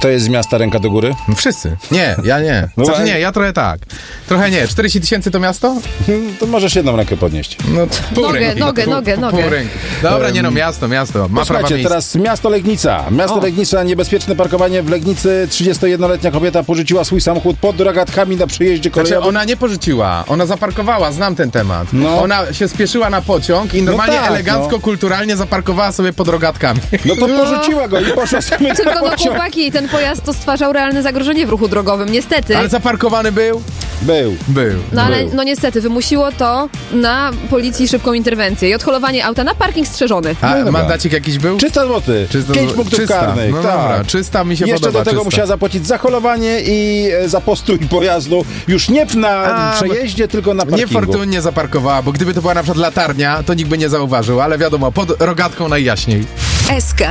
Kto jest z miasta, ręka do góry? Wszyscy. Nie, ja nie. No Znaczy ale- nie, ja trochę tak. Trochę nie. 40 000 to miasto? To możesz jedną rękę podnieść. No, pół Nogę, ręki. nogę, nogę, Pół nogę. ręki. Dobra, nie no, miasto. Ma prawa Słuchajcie, miejskie. teraz miasto Legnica. Miasto O. Legnica, niebezpieczne parkowanie w Legnicy. 31-letnia kobieta porzuciła swój samochód pod rogatkami na przejeździe Znaczy, kolejowym. ona nie porzuciła, ona zaparkowała, znam ten temat. No. Ona się spieszyła na pociąg i normalnie tak, elegancko, kulturalnie zaparkowała sobie pod rogatkami. No to porzuciła go i poszła sobie Tylko na no pociąg. chłopaki, ten pojazd to stwarzał realne zagrożenie w ruchu drogowym, niestety. Ale zaparkowany był? Był. Był. No ale był. no niestety wymusiło to na policji szybką interwencję i odholowanie auta na parking strzeżony. A No dobra. mandacik jakiś był? 300 zł. 5 punktów 300. karnych. No tak. dobra, 300 mi się Jeszcze podoba. do tego 300. musiała zapłacić za holowanie i za postój pojazdu. Już nie na A, przejeździe, tylko na parkingu. Niefortunnie zaparkowała, bo gdyby to była na przykład latarnia, to nikt by nie zauważył, ale wiadomo, pod rogatką najjaśniej. SK